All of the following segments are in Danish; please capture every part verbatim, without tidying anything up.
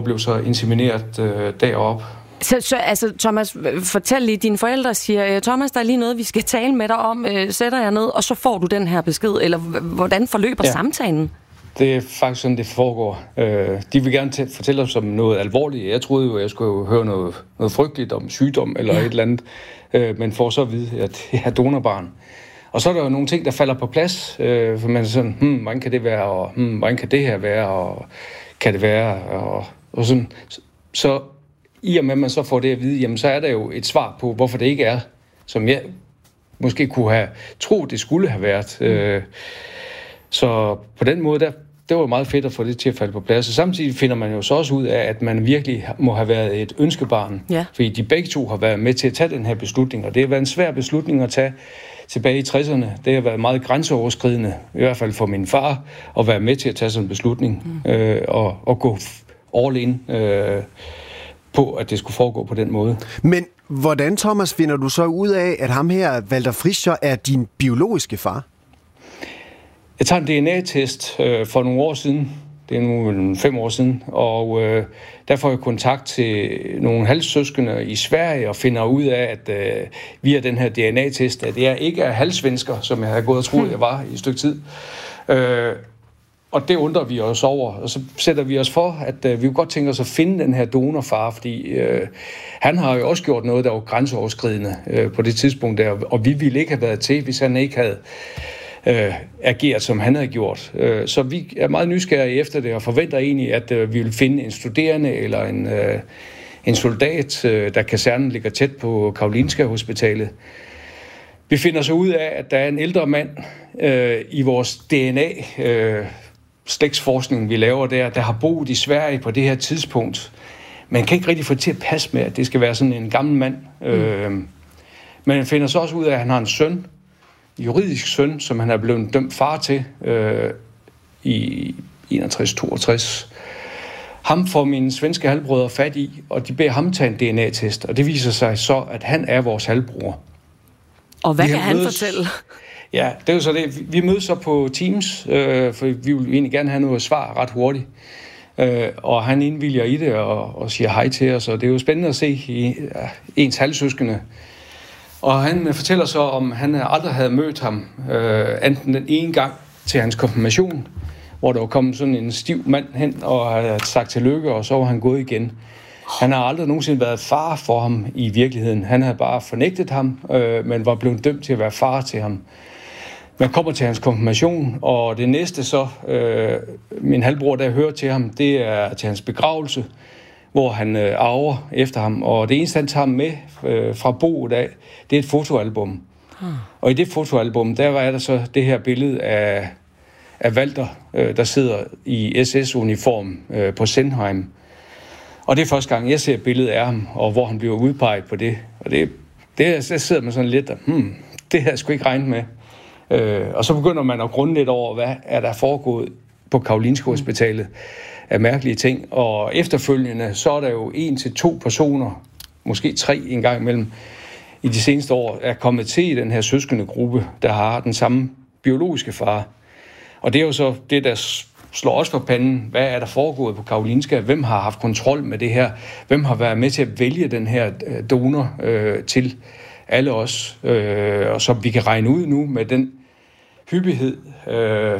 blev så insemineret øh, deroppe. Så, så altså, Thomas, fortæl lige, dine forældre siger, Thomas, der er lige noget, vi skal tale med dig om, øh, sætter jeg ned, og så får du den her besked, eller hvordan forløber ja. samtalen? Det er faktisk sådan, det foregår. Øh, de vil gerne t- fortælle os om noget alvorligt. Jeg troede jo, jeg skulle høre noget, noget frygteligt om sygdom eller ja. et eller andet, øh, men får så at vide, at jeg er donorbarn. Og så er der jo nogle ting, der falder på plads, øh, for man er sådan, hmm, hvordan kan det være, og hmm, hvordan kan det her være, og kan det være, og, og sådan. Så i og med, at man så får det at vide, jamen så er der jo et svar på, hvorfor det ikke er, som jeg måske kunne have troet, det skulle have været. Mm. Så på den måde, der, det var meget fedt at få det til at falde på plads. Og samtidig finder man jo så også ud af, at man virkelig må have været et ønskebarn. Ja. Fordi de begge to har været med til at tage den her beslutning, og det har været en svær beslutning at tage tilbage i tresserne. Det har været meget grænseoverskridende, i hvert fald for min far, at være med til at tage sådan en beslutning, mm. øh, og, og gå all in øh, på, at det skulle foregå på den måde. Men hvordan, Thomas, finder du så ud af, at ham her, Walter Fischer, er din biologiske far? Jeg tager en D N A-test øh, for nogle år siden. Det er nu fem år siden. Og øh, der får jeg kontakt til nogle halvsøskende i Sverige og finder ud af, at øh, via den her D N A-test, at jeg ikke er halvsvensker, som jeg havde gået og troet, jeg var i et stykke tid. Øh, Og det undrer vi os over, og så sætter vi os for, at øh, vi kunne godt tænke os at finde den her donorfar, fordi øh, han har jo også gjort noget, der var grænseoverskridende øh, på det tidspunkt der, og vi ville ikke have været til, hvis han ikke havde øh, ageret, som han havde gjort. Øh, så vi er meget nysgerrige efter det, og forventer egentlig, at øh, vi vil finde en studerende eller en, øh, en soldat, øh, da kasernen ligger tæt på Karolinska Hospitalet. Vi finder så ud af, at der er en ældre mand øh, i vores D N A øh, slægtsforskning, vi laver der, der har boet i Sverige på det her tidspunkt. Man kan ikke rigtig få det til at passe med, at det skal være sådan en gammel mand. Mm. Øh, men man finder så også ud af, at han har en søn, en juridisk søn, som han er blevet dømt far til øh, i enogtres toogtres. Ham får mine svenske halvbrødre fat i, og de beder ham tage en D N A-test, og det viser sig så, at han er vores halvbror. Og hvad kan han mødes... fortælle? Ja, det er jo så det. Vi mødes så på Teams, øh, for vi vil egentlig gerne have noget svar ret hurtigt. Øh, og han indvilger i det og, og siger hej til os, og det er jo spændende at se i, ja, ens halvsøskende. Og han fortæller så, om han aldrig havde mødt ham, øh, enten den ene gang til hans konfirmation, hvor der var kommet sådan en stiv mand hen og havde sagt tillykke, og så var han gået igen. Han har aldrig nogensinde været far for ham i virkeligheden. Han havde bare fornægtet ham, øh, men var blevet dømt til at være far til ham. Man kommer til hans konfirmation, og det næste så, øh, min halvbror, der hører til ham, det er til hans begravelse, hvor han øh, arver efter ham. Og det eneste, han tager med øh, fra boet af, det er et fotoalbum. Hmm. Og i det fotoalbum, der var der så det her billede af, af Walter, øh, der sidder i S S-uniform øh, på Sennheim. Og det er første gang, jeg ser et billede af ham, og hvor han bliver udpeget på det. Og det, det der sidder man sådan lidt, og, hmm, det her skulle ikke regne med. Øh, og så begynder man at grunde lidt over, hvad er der foregået på Karolinska Hospitalet af mærkelige ting. Og efterfølgende, så er der jo en til to personer, måske tre en gang imellem, i de seneste år, er kommet til i den her søskende gruppe, der har den samme biologiske far. Og det er jo så det, der slår også på panden. Hvad er der foregået på Karolinska? Hvem har haft kontrol med det her? Hvem har været med til at vælge den her donor øh, til alle os? Øh, og som vi kan regne ud nu med den hyppighed, øh,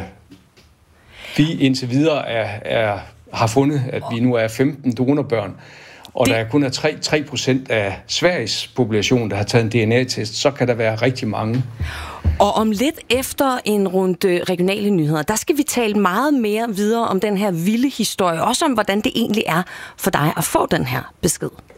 vi indtil videre er, er, har fundet, at vi nu er femten donorbørn, og det... der kun er tre procent af Sveriges population, der har taget en D N A-test, så kan der være rigtig mange. Og om lidt efter en runde regionale nyheder, der skal vi tale meget mere videre om den her vilde historie, også om hvordan det egentlig er for dig at få den her besked.